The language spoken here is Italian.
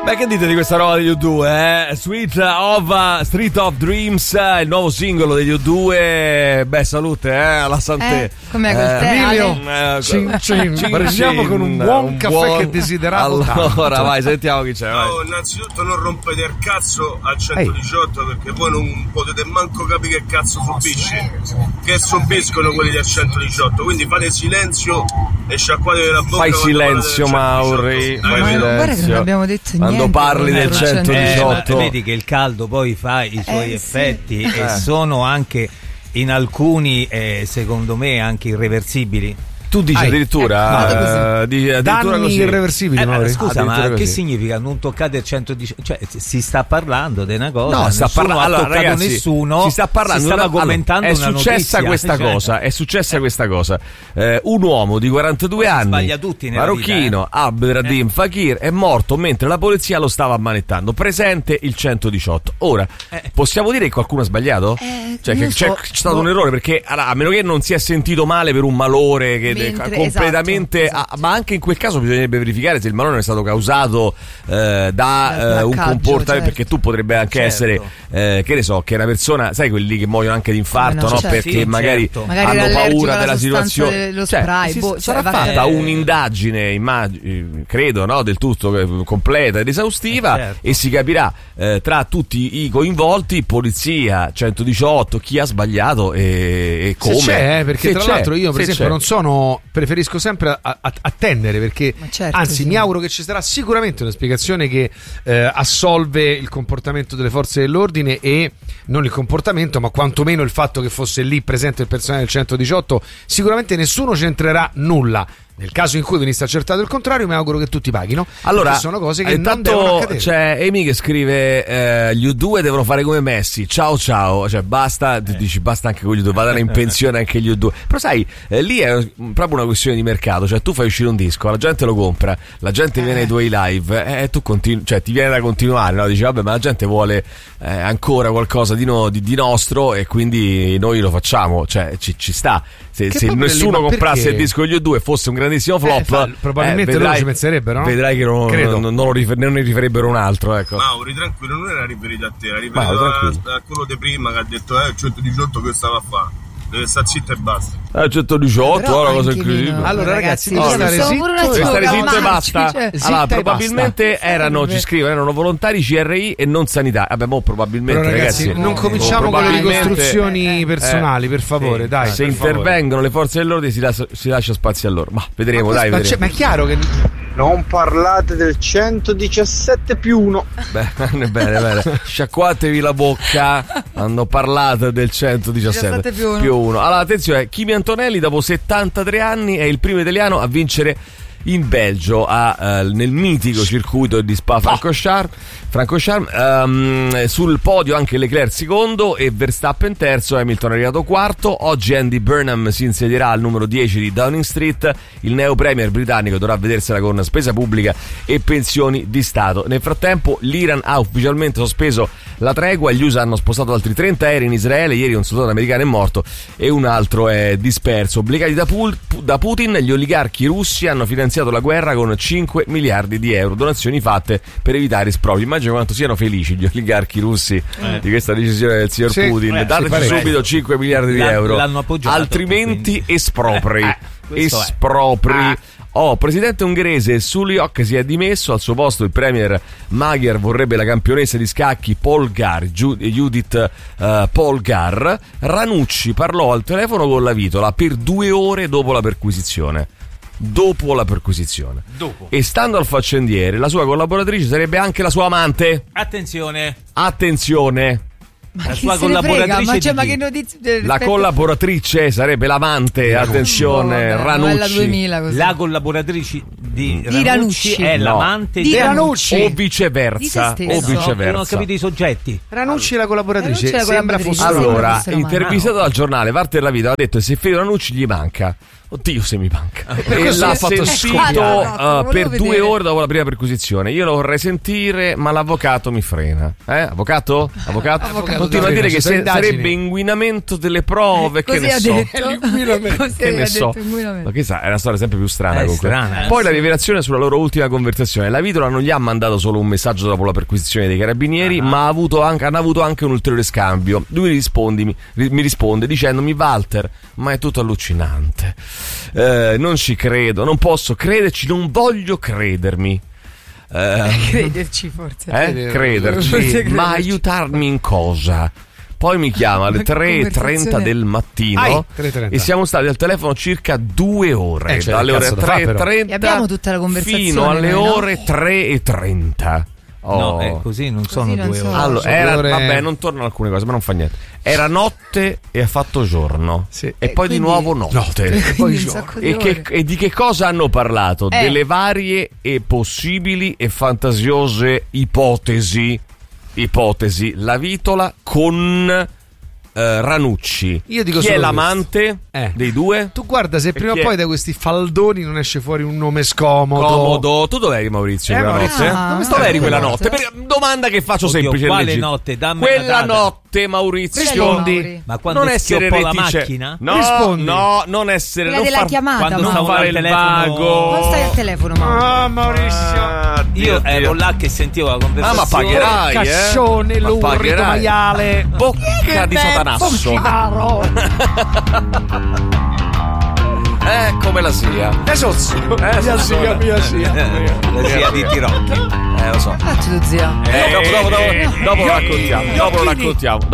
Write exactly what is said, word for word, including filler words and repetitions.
Beh, che dite di questa roba degli U due, eh? Sweet of Street of Dreams, il nuovo singolo degli U due. Beh, salute, eh, alla Santé. Eh, com'è quel eh, tè? Emilio, cin cin, prendiamo con un buon un caffè buon... che desideravo Allora, tanto. vai, sentiamo chi c'è. No, innanzitutto non rompete il cazzo al centodiciotto, Ehi. perché voi non potete manco capire che cazzo subisce. Che subiscono quelli del centodiciotto, quindi fate silenzio e sciacquatevi la bocca. Fai silenzio, Mauri. Fai ma silenzio. guarda che non abbiamo detto Quando niente. parli del centodiciotto, eh, vedi che il caldo poi fa i suoi eh, effetti sì. e eh. sono anche in alcuni, eh, secondo me, anche irreversibili. Tu dici Ai. addirittura, eh, di, addirittura danni così. irreversibili. Eh, ma scusa, ma Addirittura che così. significa non toccate il centodiciotto? Cioè, si sta parlando di una cosa. No, sta nessuno parlando. ha Allora, toccato ragazzi, nessuno. si sta parlando. Si stava una, commentando è una successa notizia, questa cioè, cosa. È successa questa cosa. Eh, un uomo di quarantadue anni, sbaglia tutti nella marocchino, vita, eh. Abdelradim Eh. Fakir, è morto mentre la polizia lo stava ammanettando. Presente il centodiciotto. Ora, Eh. possiamo dire che qualcuno ha sbagliato? Eh, Cioè, non che c'è, so. c'è stato Boh. un errore, perché allora, a meno che non si è sentito male per un malore che Mentre- completamente. esatto, esatto. Ma anche in quel caso bisognerebbe verificare se il malore è stato causato eh, da Da eh, un placcaggio, comportamento, certo. perché tu potrebbe anche Certo. essere, eh, che ne so, che una persona, sai quelli che muoiono anche di infarto, Come no, no? certo. Perché Sì, magari, certo. Magari hanno era allergico paura alla della sostanza situazione. dello Cioè, spray, si- boh, cioè, sarà va fatta bene. un'indagine, immagino, credo, no? Del tutto eh, completa ed esaustiva, Eh, certo. e si capirà eh, tra tutti i coinvolti, polizia, centodiciotto, chi ha sbagliato e, e come. Se c'è, eh, perché Se tra c'è, l'altro io per se esempio c'è. non sono, preferisco sempre a- a- attendere, perché Ma certo, anzi sì. mi auguro che ci sarà sicuramente una spiegazione che eh, assolve il comportamento delle forze dell'ordine, e non il comportamento ma quantomeno il fatto che fosse lì presente il personale del centodiciotto. Sicuramente nessuno c'entrerà nulla. Nel caso in cui venisse accertato il contrario, mi auguro che tutti paghino. Allora, perché sono cose che non intanto devono accadere. c'è Amy che scrive eh, gli U due devono fare come Messi, ciao ciao, cioè basta, tu dici basta anche con gli U due, vadano in pensione anche gli U due. Però sai, eh, lì è proprio una questione di mercato, cioè tu fai uscire un disco, la gente lo compra, la gente viene ai tuoi live e eh, tu continui, cioè ti viene da continuare, no? Dici vabbè, ma la gente vuole eh, ancora qualcosa di, no, di, di nostro, e quindi noi lo facciamo, cioè ci, ci sta. Se, Che se proprio nessuno lì, ma comprasse perché? il disco degli U due fosse un grandissimo flop, Eh, fa- probabilmente eh, loro vedrai, ci penserebbero, no? Vedrai che non, Credo. non, non lo rifer- non ne riferirebbero un altro, ecco. Mauri, tranquillo, non era riferito a te, era riferito Mauri, a, tranquillo. a quello di prima che ha detto eh, centodiciotto che stava a fare. Deve stare zitto e basta. Eh, centodiciotto, Però una cosa anche incredibile. meno. Allora, ragazzi, Ragazzi, devi stare siamo zitto, pure un devi attimo stare zitto e calmarci, basta. cioè. Zitta Allora, e probabilmente basta. erano, ci scrivono, erano volontari C R I e non sanità. Vabbè, mo probabilmente, Però, ragazzi, ragazzi, non no, cominciamo con le probabilmente- ricostruzioni eh, personali, per favore, sì. dai. se per favore. intervengono le forze dell'ordine si lascia, si lascia spazio a loro. Ma vedremo, Ma dai, questo- vedremo. ma, c'è- ma è chiaro che Non parlate del centodiciassette più uno. Bene, bene, bene. Sciacquatevi la bocca. Hanno parlato del centodiciassette più uno. Allora, attenzione, Kimi Antonelli dopo settantatré anni è il primo italiano a vincere in Belgio, a, uh, nel mitico circuito di Spa-Francorchamps. Francorchamps, um, sul podio anche Leclerc secondo e Verstappen terzo, Hamilton è arrivato quarto. Oggi Andy Burnham si insedierà al numero dieci di Downing Street. Il neo premier britannico dovrà vedersela con spesa pubblica e pensioni di Stato. Nel frattempo l'Iran ha ufficialmente sospeso la tregua, gli U S A hanno spostato altri trenta aerei in Israele, ieri un soldato americano è morto e un altro è disperso. Obbligati da, Pul- da Putin, gli oligarchi russi hanno finanziato la guerra con cinque miliardi di euro, donazioni fatte per evitare espropri. Immagino quanto siano felici gli oligarchi russi eh. di questa decisione del signor sì, Putin. eh, Dateci sì, subito cinque miliardi di L'hanno- euro, l'hanno appoggiato, altrimenti quindi. espropri. Eh, questo è. espropri. Ah. Oh, presidente ungherese Suliok si è dimesso, al suo posto il premier Magyar vorrebbe la campionessa di scacchi Polgar, Ju- Judith uh, Polgar. Ranucci parlò al telefono con la Vitola per due ore dopo la perquisizione. Dopo la perquisizione. Dopo. E stando al faccendiere, la sua collaboratrice sarebbe anche la sua amante. Attenzione. Attenzione. Ma La chi sua se ne frega? collaboratrice Ma, cioè, di ma chi? che notizie? La collaboratrice sarebbe l'amante, attenzione, Oh, vabbè, novella Ranucci. duemila così. La collaboratrice di, Di Ranucci. è No. l'amante Di di Ranucci. O Di se viceversa, stesso. o No, viceversa. non ho capito i soggetti. Ranucci è la collaboratrice, Ranucci è la sembra collaboratrice. fosse Sembra Allora, fosse la intervistato dal giornale, Walter La Vita ha detto che se Federico Ranucci gli manca. Oddio se mi manca. per E questo l'ha l'ho fatto sentito scoppiare. uh, per Volevo due vedere. ore dopo la prima perquisizione. Io lo vorrei sentire, ma l'avvocato mi frena. Eh, avvocato? Avvocato? Avvocato Continua a frena, dire ci che sono se- indagini. sarebbe inquinamento delle prove, che Così ne ha so. detto. Così Che ha ne so. detto inquinamento. Ma chissà, è una storia sempre più strana. È comunque. strana, eh. Poi la rivelazione sulla loro ultima conversazione. La Vitola non gli ha mandato solo un messaggio dopo la perquisizione dei carabinieri, ma ha avuto anche, hanno avuto anche un ulteriore scambio. Lui rispondi, mi, mi risponde dicendomi: Walter, ma è tutto allucinante. Eh, non ci credo, non posso crederci, non voglio credermi. Eh, Crederci forse. eh? Crederci, Forse crederci. ma aiutarmi in cosa? Poi mi chiama alle Una tre e trenta conversazione. del mattino Ai, tre e trenta. e siamo stati al telefono circa due ore, Eh, cioè, dalle che ore cazzo da fa, tre e però? trenta E abbiamo tutta la conversazione, fino alle noi, no? ore tre e trenta. Oh. No, è così, non sono non due so. ore. Allora, sono era, due ore- vabbè, non tornano alcune cose, ma non fa niente. Era notte e ha fatto giorno. Sì. E poi di quindi- nuovo notte. Notte. Quindi poi un giorno. sacco di E, che- ore. e di che cosa hanno parlato? Eh. Delle varie e possibili e fantasiose ipotesi. Ipotesi. La Vitola con eh, Ranucci. Io dico Chi è solo l'amante Eh. dei due? Tu guarda, se prima o chi è? poi da questi faldoni non esce fuori un nome scomodo. Comodo. Tu dov'eri, Maurizio, Eh, quella Maurizio. notte? Ah, dov'eri quella quella notte? notte. Per- domanda che faccio Oddio, semplice. quale leggi- notte? Dammi Quella una data. notte, Maurizio. Rispondi. Ma quando non essere schioppo la reticente. macchina? No, Rispondi. no, non essere Quella non della far- chiamata, quando non Mauro. stavo fare al il telefono- vago. Non stai al telefono, Mauro. Ah, Maurizio. Ah, Io Dio, ero Dio. là che sentivo la Ah, conversazione. ma pagherai, eh? Caccione, Ma lurrido, pagherai. maiale. Bocca di satanasso. Eh, come la sia. Esozio. Eh, Mia sì, sia, mia sia. La zia di Tirocchi. Eh, lo so. Faccio tu, zia. Eh, dopo, dopo, dopo, dopo lo raccontiamo. Dopo lo raccontiamo.